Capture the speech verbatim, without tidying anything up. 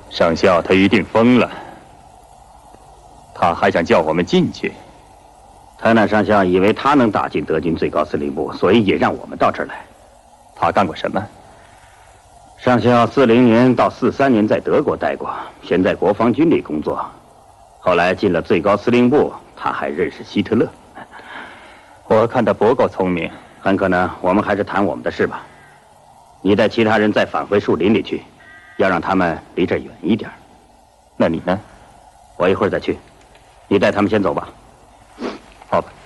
上校他一定疯了，他还想叫我们进去。 泰纳上校以为他能打进德军最高司令部，所以也让我们到这儿来。 他干过什么？ 上校四零年到四三年在德国待过，先在国防军里工作，后来进了最高司令部。他还认识希特勒。 我看他不够聪明。 很可能，我们还是谈我们的事吧。你带其他人再返回树林里去，要让他们离这儿远一点。 那你呢？ 我一会儿再去。你带他们先走吧。 好吧。